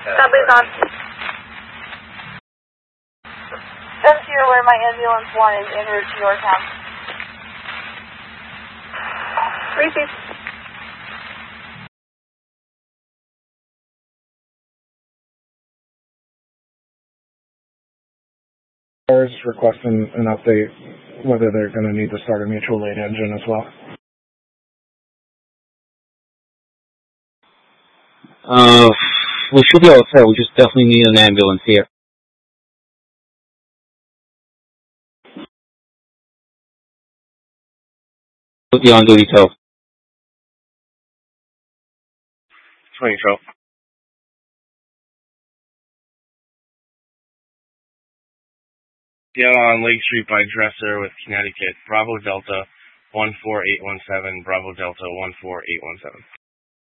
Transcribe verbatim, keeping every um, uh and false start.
Subway's on. Just here where my ambulance one is en route to Yorktown. Repeat. Cars requesting an update whether they're going to need to start a mutual aid engine as well. Uh, we should be all set. We just definitely need an ambulance here. Put the on-duty tow. twenty twelve. Yeah, on Lake Street by Dresser with Connecticut. Bravo Delta one four eight one seven. Bravo Delta one four eight one seven.